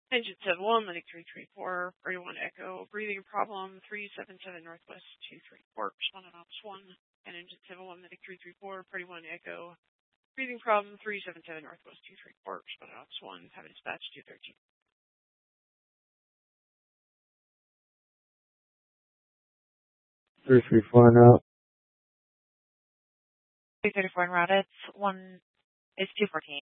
Engine 71, Medic 334, 31 Echo, breathing problem 377 Northwest 234, responding Ops 1, and Engine 71, Medic 334, 31 Echo, breathing problem 377 Northwest 234, responding Ops 1, have dispatch 213. 334 and out. 334 en route, it's 214.